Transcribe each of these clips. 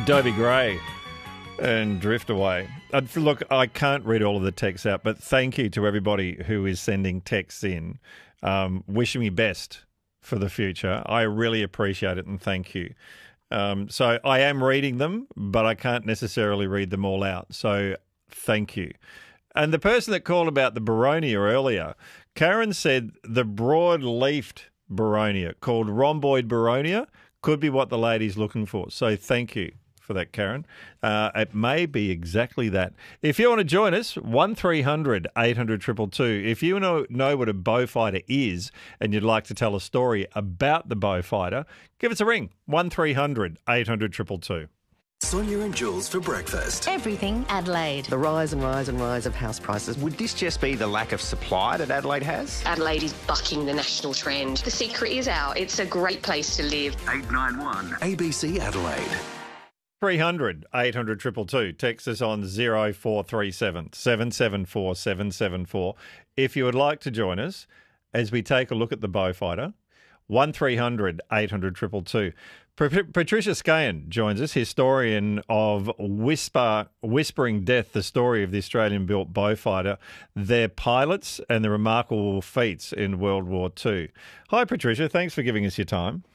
Dobie Gray and Drift Away. Look, I can't read all of the texts out, but thank you to everybody who is sending texts in, wishing me best for the future. I really appreciate it and thank you. So I am reading them, but I can't necessarily read them all out. So thank you. And the person that called about the Boronia earlier, Karen said the broad-leafed Boronia called rhomboid Boronia could be what the lady's looking for. So thank you for that, Karen. It may be exactly that. If you want to join us, 1300 800 222. If you know what a Beaufighter is and you'd like to tell a story about the Beaufighter, give us a ring, 1300 800 222. Sonia and Jules for breakfast. Everything Adelaide. The rise and rise and rise of house prices. Would this just be the lack of supply that Adelaide has? Adelaide is bucking the national trend. The secret is out. It's a great place to live. 891 ABC Adelaide. 300 800 222. Text us on 0437 774 774. If you would like to join us as we take a look at the Beaufighter, 1300 800 222. Patricia Scahan joins us, historian of Whispering Death, the story of the Australian-built Beaufighter, their pilots and the remarkable feats in World War II. Hi, Patricia. Thanks for giving us your time.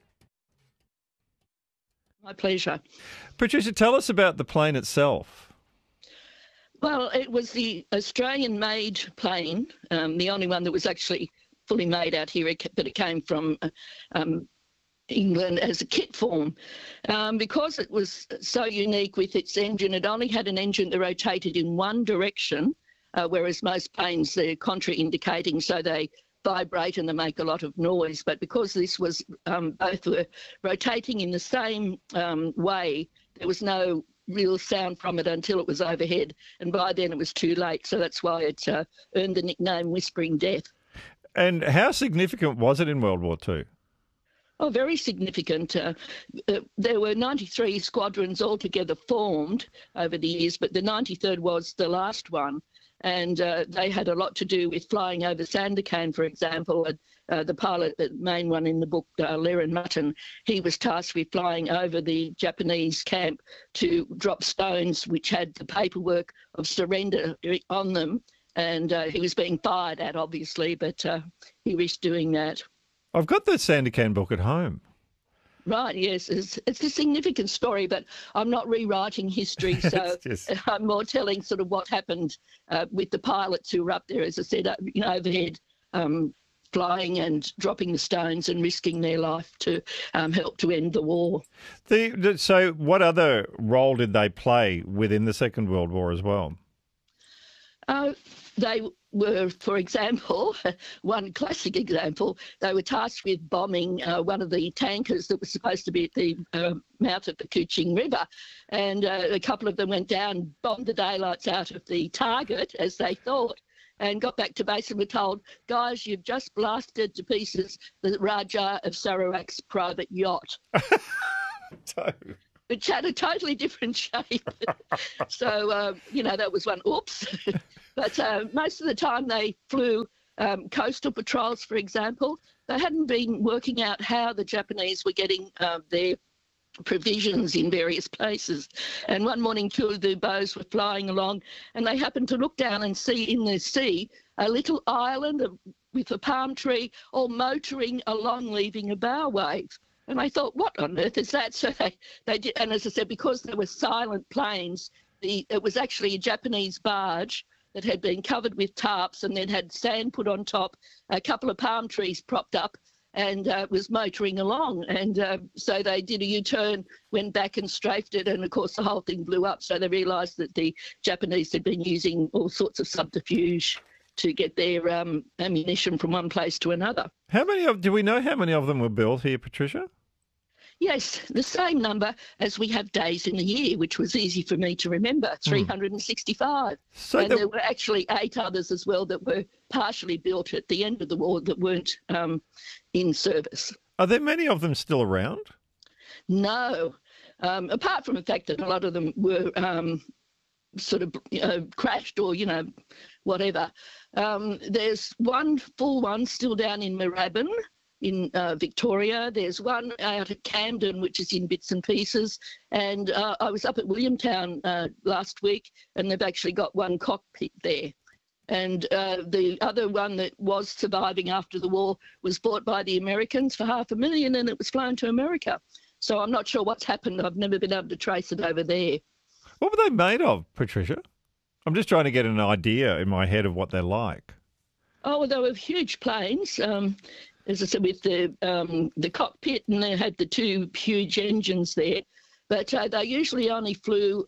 My pleasure. Patricia, tell us about the plane itself. Well, it was the Australian-made plane, the only one that was actually fully made out here, but it came from England as a kit form. Because it was so unique with its engine, it only had an engine that rotated in one direction, whereas most planes, they're contraindicating, so they vibrate and they make a lot of noise. But because this was, both were rotating in the same way, there was no real sound from it until it was overhead. And by then it was too late. So that's why it earned the nickname Whispering Death. And how significant was it in World War II? Oh, very significant. There were 93 squadrons altogether formed over the years, but the 93rd was the last one. And they had a lot to do with flying over Sandakan, for example. The pilot, the main one in the book, Laren Mutton, he was tasked with flying over the Japanese camp to drop stones which had the paperwork of surrender on them. And he was being fired at, obviously, but he risked doing that. I've got the Sandakan book at home. Right, yes. It's a significant story, but I'm not rewriting history, so I'm more telling sort of what happened with the pilots who were up there, as I said, overhead, flying and dropping the stones and risking their life to help to end the war. So what other role did they play within the Second World War as well? They were, for example, one classic example, they were tasked with bombing one of the tankers that was supposed to be at the mouth of the Kuching River. And a couple of them went down, bombed the daylights out of the target, as they thought, and got back to base and were told, guys, you've just blasted to pieces the Rajah of Sarawak's private yacht. Which had a totally different shape. So, that was one, oops. But most of the time they flew coastal patrols, for example. They hadn't been working out how the Japanese were getting their provisions in various places. And one morning, two of the bows were flying along and they happened to look down and see in the sea a little island with a palm tree all motoring along, leaving a bow wave. And I thought, what on earth is that? So they did, and as I said, because they were silent planes, it was actually a Japanese barge that had been covered with tarps and then had sand put on top, a couple of palm trees propped up, and was motoring along. And so they did a U-turn, went back and strafed it, and of course the whole thing blew up. So they realised that the Japanese had been using all sorts of subterfuge to get their ammunition from one place to another. Do we know how many of them were built here, Patricia? Yes, the same number as we have days in the year, which was easy for me to remember, 365. So and there were actually 8 others as well that were partially built at the end of the war that weren't in service. Are there many of them still around? No, apart from the fact that a lot of them were sort of crashed or, whatever. There's one full one still down in Moorabbin. in Victoria. There's one out at Camden, which is in bits and pieces. And I was up at Williamtown last week, and they've actually got one cockpit there. And the other one that was surviving after the war was bought by the Americans for $500,000, and it was flown to America. So I'm not sure what's happened. I've never been able to trace it over there. What were they made of, Patricia? I'm just trying to get an idea in my head of what they're like. Oh, well, they were huge planes, as I said, with the cockpit, and they had the two huge engines there. But they usually only flew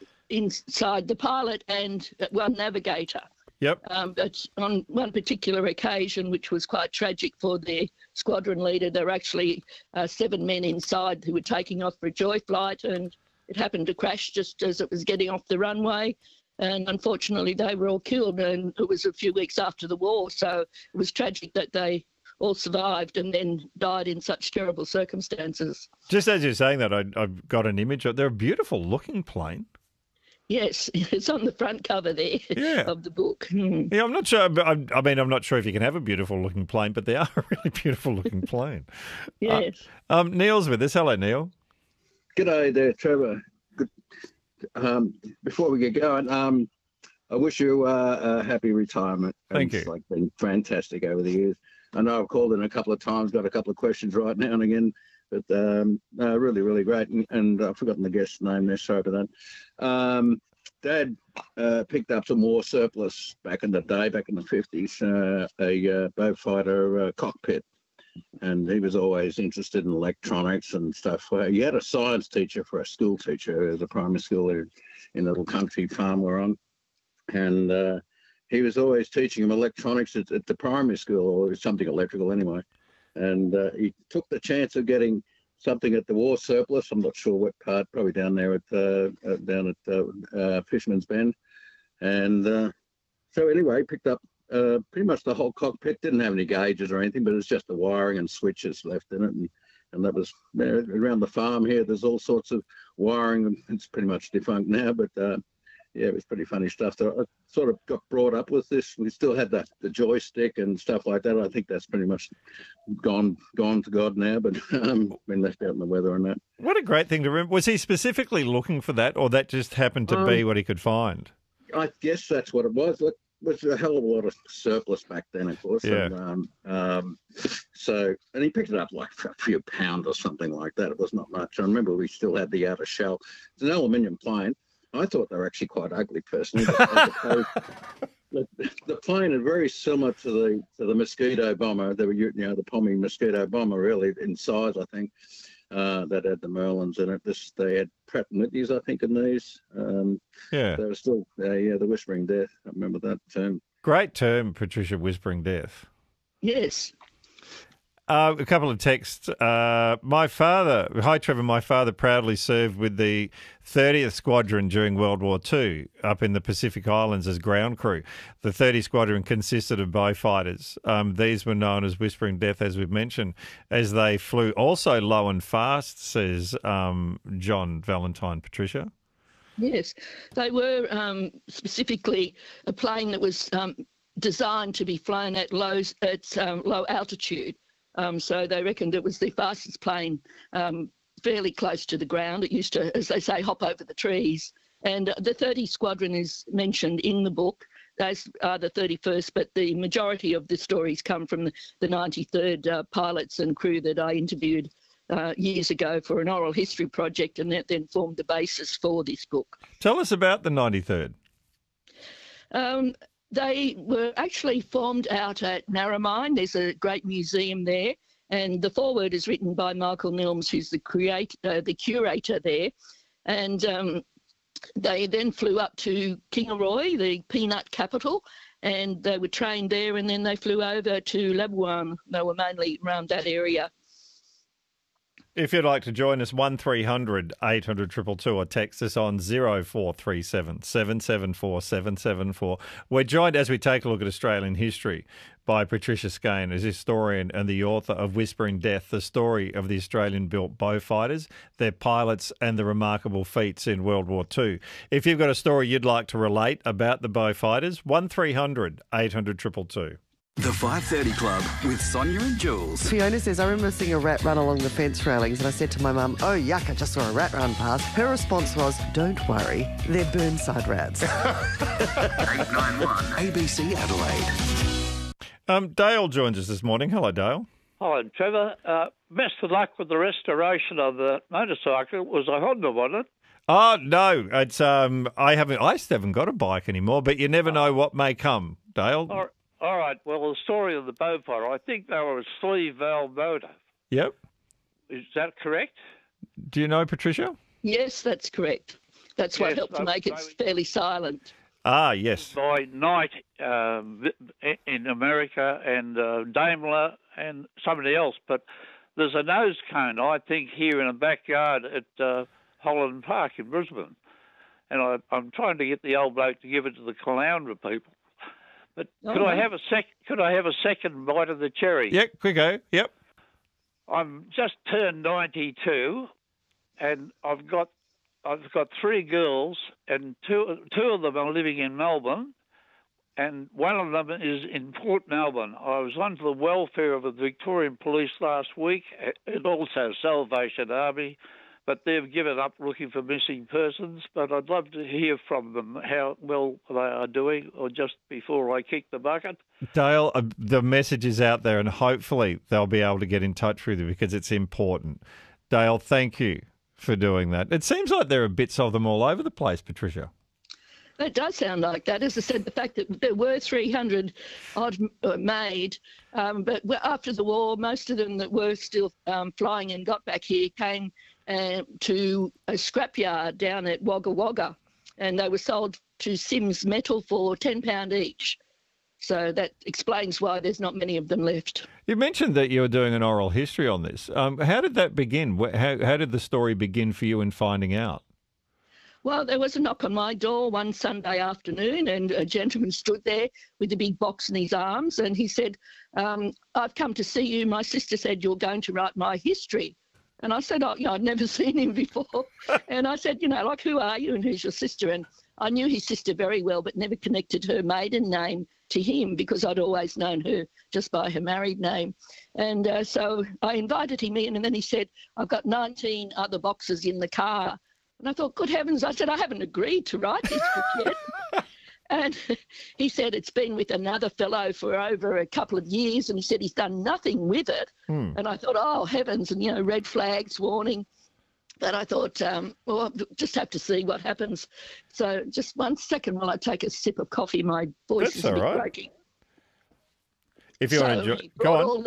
inside the pilot and one navigator. Yep. But on one particular occasion, which was quite tragic for their squadron leader, there were actually 7 men inside who were taking off for a joy flight, and it happened to crash just as it was getting off the runway. And unfortunately, they were all killed, and it was a few weeks after the war. So it was tragic that they all survived and then died in such terrible circumstances. Just as you're saying that, I've got an image. They're a beautiful looking plane. Yes, it's on the front cover there of the book. Yeah, I'm not sure. I'm not sure if you can have a beautiful looking plane, but they are a really beautiful looking plane. Yes. Neil's with us. Hello, Neil. G'day there, Trevor. Good. Before we get going, I wish you a happy retirement. Thank you. It's been fantastic over the years. I know I've called in a couple of times, got a couple of questions right now and again, but really, really great. And I've forgotten the guest's name there, sorry about that. Dad picked up some war surplus back in the day, back in the 50s, a Beaufighter cockpit. And he was always interested in electronics and stuff. He had a science teacher for a school teacher at a primary school in a little country farm we're on. And he was always teaching him electronics at the primary school, or something electrical anyway. And he took the chance of getting something at the war surplus. I'm not sure what part, probably down there at Fisherman's Bend. And so anyway, he picked up pretty much the whole cockpit. Didn't have any gauges or anything, but it was just the wiring and switches left in it. And that was around the farm here. There's all sorts of wiring. It's pretty much defunct now, but yeah, it was pretty funny stuff. So I sort of got brought up with this. We still had the joystick and stuff like that. I think that's pretty much gone to God now, but been left out in the weather and that. What a great thing to remember. Was he specifically looking for that, or that just happened to be what he could find? I guess that's what it was. Look, it was a hell of a lot of surplus back then, of course. Yeah. And, and he picked it up like for a few pounds or something like that. It was not much. I remember we still had the outer shell. It's an aluminium plane. I thought they were actually quite ugly, personally. But the plane is very similar to the Mosquito bomber. They were, the Pommy Mosquito bomber, really, in size, I think. That had the Merlins in it. They had Pratt & Whitneys, I think, in these. Yeah. They were still, the Whispering Death. I remember that term. Great term, Patricia, Whispering Death. Yes. A couple of texts. My father, hi Trevor, my father proudly served with the 30th Squadron during World War II up in the Pacific Islands as ground crew. The 30th Squadron consisted of Beaufighters. These were known as Whispering Death, as we've mentioned, as they flew also low and fast, says John Valentine. Patricia? Yes, they were specifically a plane that was designed to be flown at low altitude. So they reckoned it was the fastest plane fairly close to the ground. It used to, as they say, hop over the trees. And the 30 Squadron is mentioned in the book. Those are the 31st, but the majority of the stories come from the 93rd pilots and crew that I interviewed years ago for an oral history project, and that then formed the basis for this book. Tell us about the 93rd. They were actually formed out at Narromine. There's a great museum there, and the foreword is written by Michael Nilms, who's the curator there. And they then flew up to Kingaroy, the peanut capital, and they were trained there, and then they flew over to Labuan. They were mainly around that area. If you'd like to join us, 1300 800 222 or text us on 0437 774 774. We're joined as we take a look at Australian history by Patricia Skene, as historian and the author of Whispering Death, the story of the Australian-built Beaufighters, their pilots and the remarkable feats in World War II. If you've got a story you'd like to relate about the Beaufighters, 1300 800 222. The 5:30 Club with Sonia and Jules. Fiona says, I remember seeing a rat run along the fence railings and I said to my mum, oh, yuck, I just saw a rat run past. Her response was, don't worry, they're Burnside rats. 891 ABC Adelaide. Dale joins us this morning. Hello, Dale. Hi, Trevor. Best of luck with the restoration of the motorcycle. It was a Honda, wasn't it? Oh, no, it's I still haven't got a bike anymore, but you never know what may come, Dale. All right. Well, the story of the Beaufort, I think they were a sleeve valve motor. Yep. Is that correct? Do you know, Patricia? Yes, that's correct. That's what helped to make it fairly silent. Ah, yes. By Knight in America and Daimler and somebody else. But there's a nose cone, I think, here in the backyard at Holland Park in Brisbane. And I'm trying to get the old bloke to give it to the Caloundra people. But could I have a second bite of the cherry? Yep, quick go. Yep. I'm just turned 92, and I've got 3 girls, and two of them are living in Melbourne, and one of them is in Port Melbourne. I was on for the welfare of the Victorian Police last week, and also Salvation Army, but they've given up looking for missing persons. But I'd love to hear from them how well they are doing, or just before I kick the bucket. Dale, the message is out there, and hopefully they'll be able to get in touch with you because it's important. Dale, thank you for doing that. It seems like there are bits of them all over the place, Patricia. It does sound like that. As I said, the fact that there were 300 odd made, but after the war, most of them that were still flying and got back here came to a scrapyard down at Wagga Wagga, and they were sold to Sims Metal for £10 each. So that explains why there's not many of them left. You mentioned that you were doing an oral history on this. How did that begin? How did the story begin for you in finding out? Well, there was a knock on my door one Sunday afternoon, and a gentleman stood there with a big box in his arms, and he said, I've come to see you. My sister said you're going to write my history. And I said, I'd never seen him before. And I said, who are you and who's your sister? And I knew his sister very well, but never connected her maiden name to him because I'd always known her just by her married name. And so I invited him in, and then he said, I've got 19 other boxes in the car. And I thought, good heavens, I said, I haven't agreed to write this book yet. And he said it's been with another fellow for over a couple of years, and he said he's done nothing with it. And I thought, oh, heavens, and, red flags, warning. But I thought, well, I'll just have to see what happens. So just 1 second while I take a sip of coffee. My voice is a bit croaky. If you want to go on.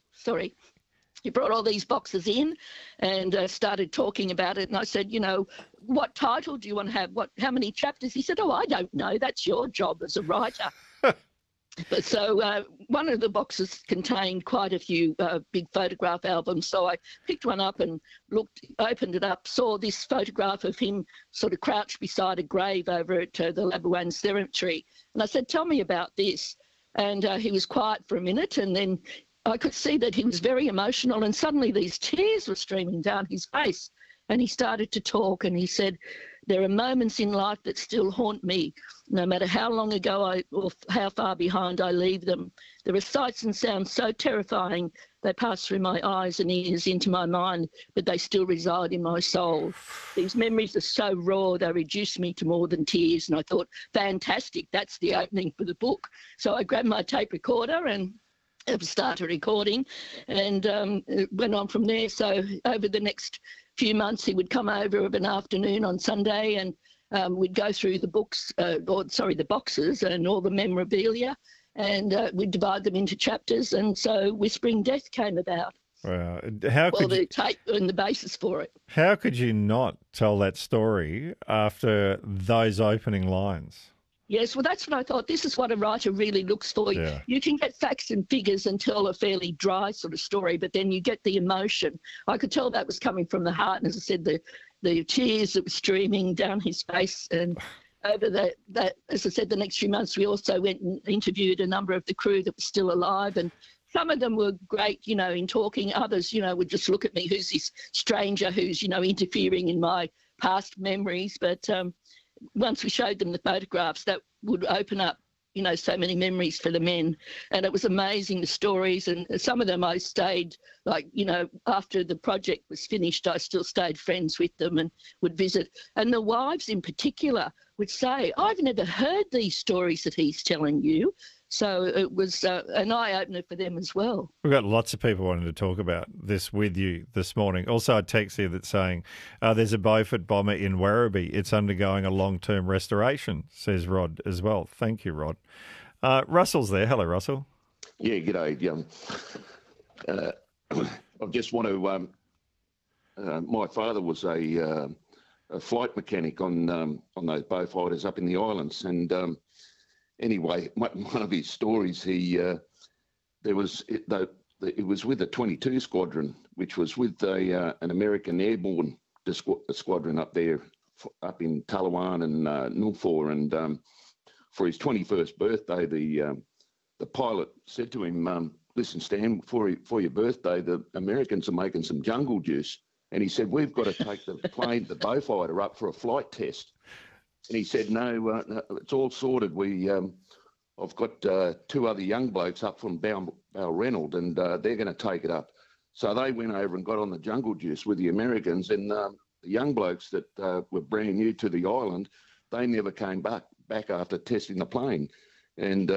He brought all these boxes in and started talking about it. And I said, what title do you want to have? How many chapters? He said, I don't know. That's your job as a writer. But so one of the boxes contained quite a few big photograph albums. So I picked one up and opened it up, saw this photograph of him sort of crouched beside a grave over at the Labuan Cemetery. And I said, tell me about this. And he was quiet for a minute, and then I could see that he was very emotional, and suddenly these tears were streaming down his face. And he started to talk, and he said, there are moments in life that still haunt me, no matter how long ago or how far behind I leave them. There are sights and sounds so terrifying, they pass through my eyes and ears into my mind, but they still reside in my soul. These memories are so raw, they reduce me to more than tears. And I thought, fantastic, that's the opening for the book. So I grabbed my tape recorder and started recording, and it went on from there. So over the next few months, he would come over of an afternoon on Sunday, and we'd go through the the boxes and all the memorabilia, and we'd divide them into chapters. And so Whispering Death came about. Wow. The tape and the basis for it. How could you not tell that story after those opening lines? Yes, well, that's what I thought. This is what a writer really looks for. Yeah. You can get facts and figures and tell a fairly dry sort of story, but then you get the emotion. I could tell that was coming from the heart. And as I said, the tears that were streaming down his face. And over that, as I said, the next few months, we also went and interviewed a number of the crew that were still alive. And some of them were great, in talking. Others, would just look at me, who's this stranger who's, interfering in my past memories. But once we showed them the photographs, that would open up, so many memories for the men. And it was amazing, the stories. And some of them I stayed, after the project was finished, I still stayed friends with them and would visit. And the wives in particular would say, I've never heard these stories that he's telling you. So it was an eye-opener for them as well. We've got lots of people wanting to talk about this with you this morning. Also, a text here that's saying there's a Beaufort bomber in Werribee. It's undergoing a long-term restoration, says Rod as well. Thank you, Rod. Russell's there. Hello, Russell. Yeah, g'day. I just want to... my father was a flight mechanic on those Beaufighters up in the islands, and... Anyway, one of his stories, it was with the 22 Squadron, which was with an American airborne squadron up there, up in Talawan and Nulfor. And for his 21st birthday, the pilot said to him, "Listen, Stan, for your birthday, the Americans are making some jungle juice." And he said, "We've got to take the plane, the Beaufighter, up for a flight test." And he said, no, it's all sorted. I've got two other young blokes up from Balranald, and they're going to take it up. So they went over and got on the jungle juice with the Americans, and the young blokes that were brand new to the island, they never came back after testing the plane. And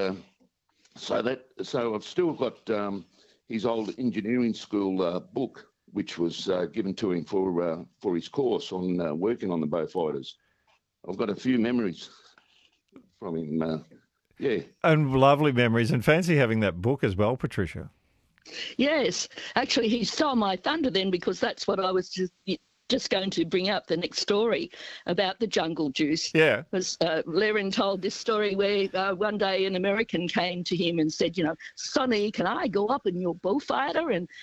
so I've still got his old engineering school book, which was given to him for his course on working on the Beaufighters. I've got a few memories from him, yeah. And lovely memories, and fancy having that book as well, Patricia. Yes. Actually, he stole my thunder then, because that's what I was just going to bring up, the next story about the jungle juice. Yeah. Because Laren told this story where one day an American came to him and said, "Sonny, can I go up in your Beaufighter?" And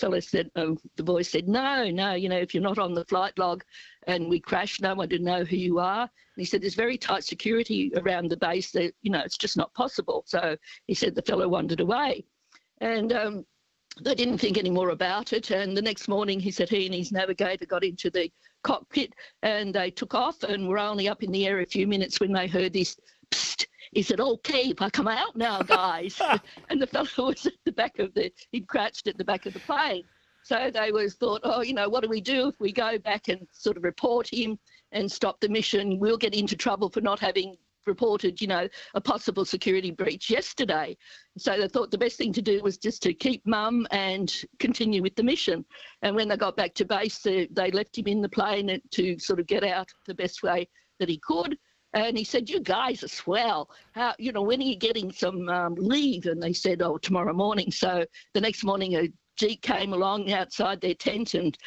the boy said, no, if you're not on the flight log and we crash, no one to know who you are. And he said, there's very tight security around the base that, it's just not possible. So he said the fellow wandered away. And they didn't think any more about it. And the next morning, he said he and his navigator got into the cockpit and they took off and were only up in the air a few minutes when they heard this, psst. He said, "Okay, I come out now, guys." And the fellow was at the back of he'd crouched at the back of the plane. So they thought, what do we do if we go back and sort of report him and stop the mission? We'll get into trouble for not having reported, a possible security breach yesterday. So they thought the best thing to do was just to keep mum and continue with the mission. And when they got back to base, they left him in the plane to sort of get out the best way that he could. And he said, "You guys are swell. How, when are you getting some leave?" And they said, "Oh, tomorrow morning." So the next morning, a Jeep came along outside their tent and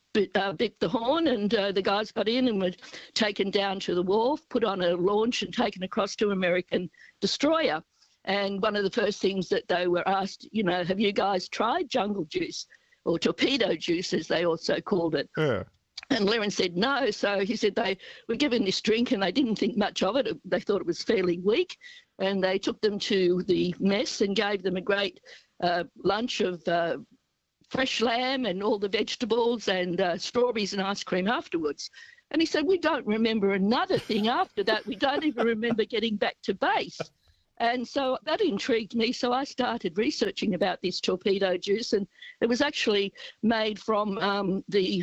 beeped the horn, and the guys got in and were taken down to the wharf, put on a launch and taken across to an American destroyer. And one of the first things that they were asked, have you guys tried jungle juice, or torpedo juice, as they also called it? Yeah. And Laren said no. So he said they were given this drink and they didn't think much of it. They thought it was fairly weak. And they took them to the mess and gave them a great lunch of fresh lamb and all the vegetables and strawberries and ice cream afterwards. And he said, we don't remember another thing after that. We don't even remember getting back to base. And so that intrigued me. So I started researching about this torpedo juice, and it was actually made from the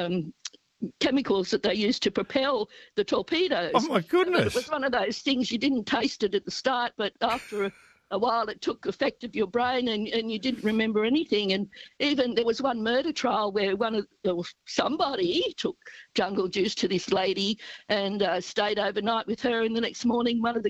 chemicals that they used to propel the torpedoes. Oh, my goodness. It was one of those things, you didn't taste it at the start, but after a while it took effect of your brain and you didn't remember anything. And even there was one murder trial where somebody took jungle juice to this lady and stayed overnight with her, and the next morning one of the